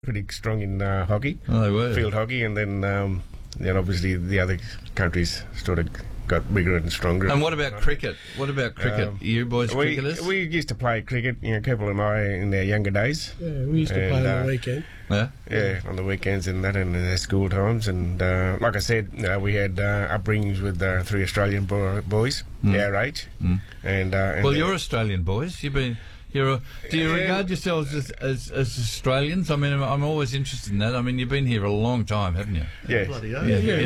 pretty strong in hockey, Oh, they were. field hockey, and then obviously the other countries sort of got bigger and stronger. And what about cricket? What about cricket? You boys cricketers? We used to play cricket, Keppel and I, in our younger days. Yeah, we used to play on the weekend. Yeah? Yeah, on the weekends and that, and in our school times. And like I said, we had upbringings with 3 Australian boys, our age. And Well, you're Australian boys. Do you regard yourselves as Australians? I mean, I'm always interested in that. I mean, you've been here a long time, haven't you? Yeah. Bloody hell. Yeah,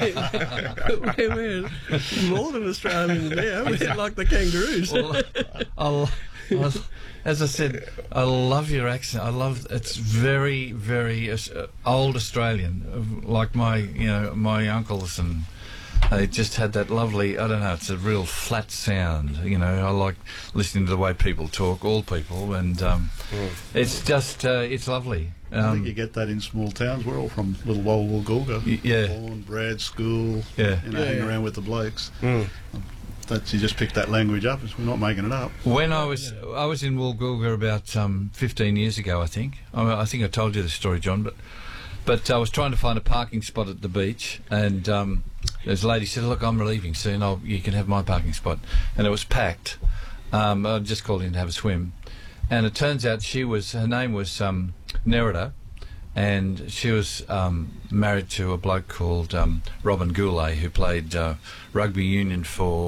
we're more than Australians now. We're like the kangaroos. Well, as I said, I love your accent. It's very, very old Australian, like my uncles, and they just had that lovely, I don't know, it's a real flat sound. I like listening to the way people talk, all people, and it's just, it's lovely. I think you get that in small towns. We're all from little Wollongulga. Yeah. Born, bred, school, Yeah. hang around with the blokes. You just pick that language up. We're not making it up. When I was in Woolgoolga about 15 years ago, I think. I think I told you the story, John, but I was trying to find a parking spot at the beach, and this lady said, "Look, I'm leaving soon. You can have my parking spot," and it was packed. I just called in to have a swim, and it turns out her name was Nerida, and she was married to a bloke called Robin Goulet, who played rugby union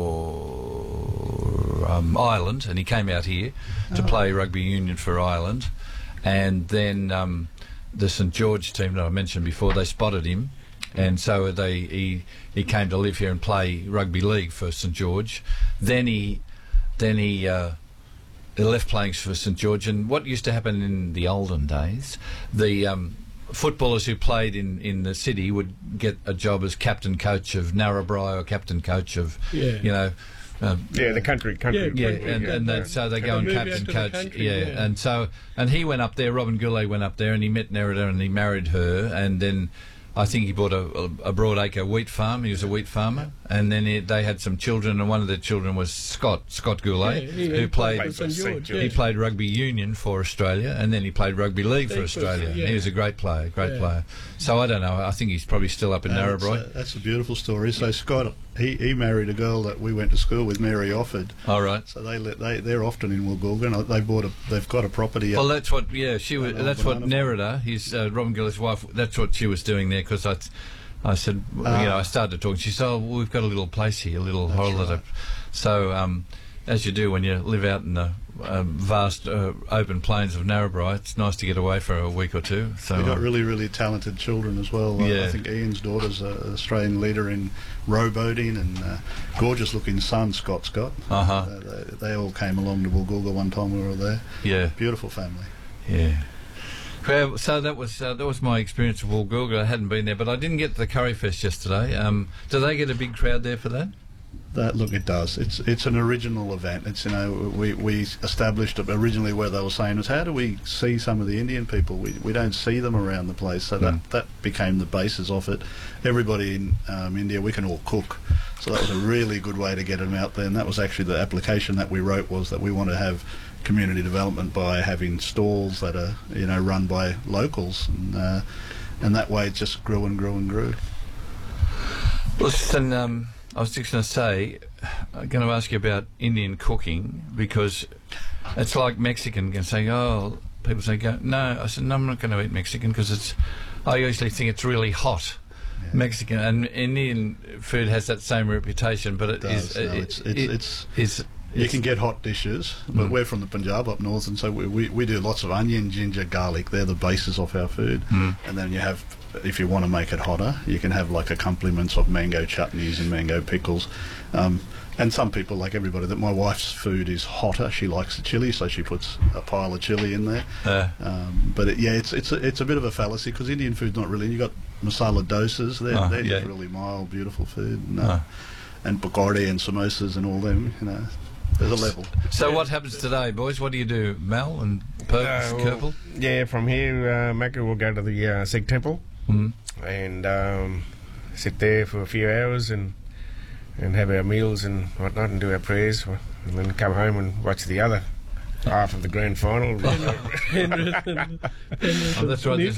for Ireland, and he came out here to play rugby union for Ireland, and then the St George team that I mentioned before, they spotted him, and so he came to live here and play rugby league for St George. Then he left playing for St George, and what used to happen in the olden days, the footballers who played in the city would get a job as captain coach of Narrabri or captain coach of the country. So they go and captain coach. And he went up there. Robin Goulet went up there, and he met Nerida, and he married her, and then I think he bought a broadacre wheat farm. He was a wheat farmer, and then they had some children, and one of their children was Scott Goulet, who played St George. He played rugby union for Australia, and then he played rugby league for Australia. He was a great player. So I don't know. I think he's probably still up in Narrabri. That's a beautiful story. So Scott, he married a girl that we went to school with, Mary Offord. All right. So they're often in Woolgoolga, and they've got a property. Well, that's what. Yeah, she was. That's what Nerida, his Robin Goulet's wife. That's what she was doing there, because I said, I started talking. She said, "Oh, well, we've got a little place here, a little holiday." Right. So, as you do when you live out in the vast open plains of Narrabri, it's nice to get away for a week or two. So we've got really, really talented children as well. I think Ian's daughter's an Australian leader in rowboating, and gorgeous-looking son, Scott. They all came along to Woolgoolga one time we were there. Yeah. Beautiful family. Yeah. Well, so that was my experience of Woolgoolga. I hadn't been there, but I didn't get to the Curry Fest yesterday. Do they get a big crowd there for that? Look, it does. It's an original event. It's we established it originally where they were saying was, how do we see some of the Indian people? We don't see them around the place. So that became the basis of it. Everybody in India, we can all cook. So that was a really good way to get them out there. And that was actually the application that we wrote, was that we want to have community development by having stalls that are run by locals, and that way it just grew and grew and grew. Listen, I was just going to say, I'm going to ask you about Indian cooking, because it's like Mexican can say, people say, no. I said, no, I'm not going to eat Mexican, because I usually think it's really hot. Yeah. Mexican and Indian food has that same reputation, but you can get hot dishes, but we're from the Punjab up north, and so we do lots of onion, ginger, garlic. They're the basis of our food. And then you have, if you want to make it hotter, you can have like accompaniments of mango chutneys and mango pickles. And some people, like everybody, that my wife's food is hotter. She likes the chili, so she puts a pile of chili in there. But it's a bit of a fallacy, because Indian food's not really. You got masala dosas. They're just really mild, beautiful food. And pakora and samosas and all them. There's a level. So what happens today, boys? What do you do, Mal and Kerpel? Yeah, from here, Macca will go to the Sikh temple and sit there for a few hours and have our meals and whatnot, and do our prayers, and then come home and watch the other half of the grand final. That's right.